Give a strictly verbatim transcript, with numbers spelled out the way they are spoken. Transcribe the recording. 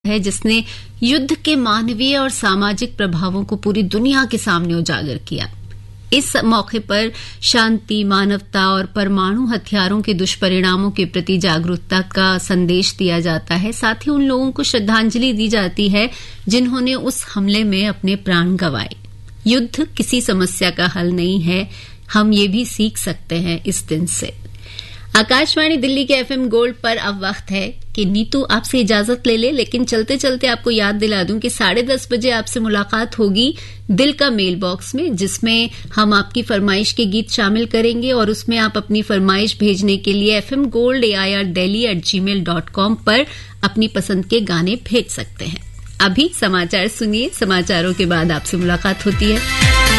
है जिसने युद्ध के मानवीय और सामाजिक प्रभावों को पूरी दुनिया के सामने उजागर किया। इस मौके पर शांति, मानवता और परमाणु हथियारों के दुष्परिणामों के प्रति जागरूकता का संदेश दिया जाता है। साथ ही उन लोगों को श्रद्धांजलि दी जाती है जिन्होंने उस हमले में अपने प्राण गंवाए। युद्ध किसी समस्या का हल नहीं है, हम ये भी सीख सकते हैं इस दिन से। आकाशवाणी दिल्ली के एफएम गोल्ड पर अब वक्त है कि नीतू आपसे इजाजत ले ले, लेकिन चलते चलते आपको याद दिला दूं कि साढ़े दस बजे आपसे मुलाकात होगी दिल का मेल बॉक्स में, जिसमें हम आपकी फरमाइश के गीत शामिल करेंगे और उसमें आप अपनी फरमाइश भेजने के लिए F M gold A I R Delhi eight ji mail dot com पर अपनी पसंद के गाने भेज सकते हैं। अभी समाचार सुनिए, समाचारों के बाद आपसे मुलाकात होती है।